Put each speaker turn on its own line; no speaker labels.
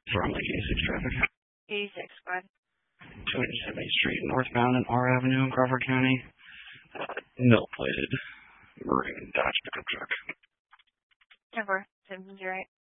From Lake 86 traffic.
86, go ahead.
270th Street, northbound in R Avenue in Crawford County. Mill-plated maroon Dodge pickup truck.
10-4, seems right.